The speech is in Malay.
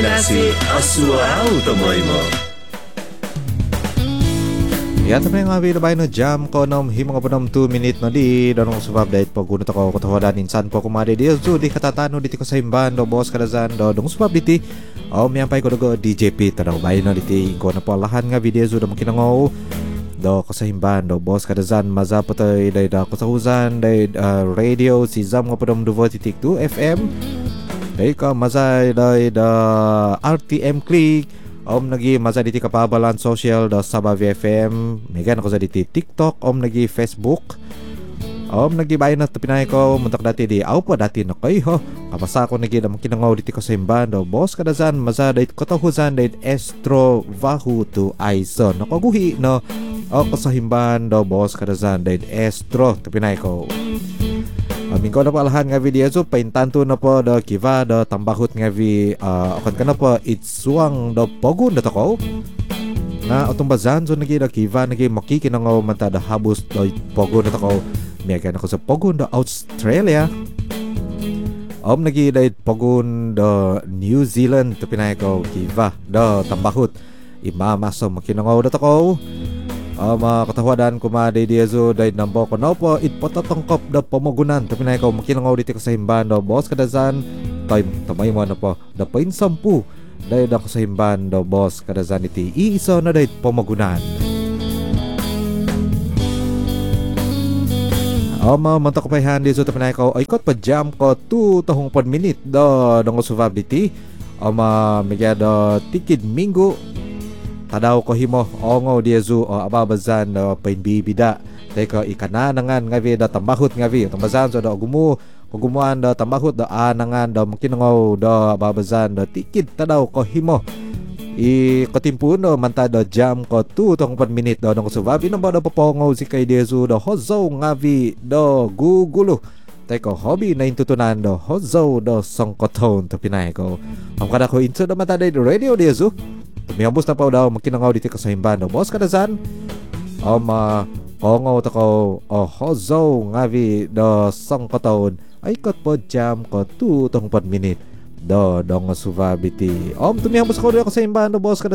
Nasi asual tomoy mo. Ya teman yang ngawi lebay no jam ko nom himong po nom 2 minute no di donong subab dahit po gunot ako katawadan insan po kumade di zo di katatano diti ko sa imban do boss kadazan do dong subab diti miyampay ko do DJP tadaw bay no diti ko na po lahan nga video zo do makinangaw do ko sa imban do boss kadazan maza po tayo day da ko sa huzan day radio si zam nga po dom duvo titik 2 FM day ka maza day da RTM click nagi masa diti kapabalan social da Sabah VFM megan ako sa diti TikTok nagi Facebook nagi bayan na tapinay ko muntak dati di pa dati na kay ho kapasa ko nagi da makinangaw diti ko sa imban do boss kadazan masa dait ko tahusan dait estro vahu to aison nakaguhi no ko sa imban do boss kadazan dait estro tapinay ko mingko na po alahan nga video so paintanto na po do kiva do tambahut nga vi akan kana po itsuang do pogun do tako na otumbazan so nagi do kiva nagi makikinangaw manta do habus do pogun do tako miyagan ako sa pogun do Australia nagi do pogun do New Zealand to pinay ko kiva do tambahut imamaso makinangaw do tako mga katawadan kumade dia zo dahil nambo ko na po itpatatangkap da pamagunan tapi na ikaw makinangaw dito ko sa himban do boss kadazan tamay mo na po da pain 10 dahil da ko sa himban do boss kadazan iti iisa na dahil pamagunan mantak ko pa handi zo tapi na ikaw ay kot pa jam ko 2 tahong 1 minute do dong suvab diti megya do tikid minggu tadaw ko himo ongo dia zu ababazan pain bibida teko ikananangan ngavi da tambahut ngavi tambazan so da gumuan da tambahut da anangan da makinangaw da ababazan da tikid tadaw ko himo katimpun do manta da jam ko 2 tong 4 minute do nang subabi no ba da papongaw si kay dia zu da hozo ngavi do gugulo teko hobby na intutunan do hozo do songkoton tapinay ko kada ko inso da mata da radio dia zu mihambos na pa daw makinangaw dito sa himban do boss kadazan kongaw tako hozo ngavi do songkoton ay kot po jam ko 2 tong 4 minute do dong suvabiti tumihambos ko sa himban do boss kadazan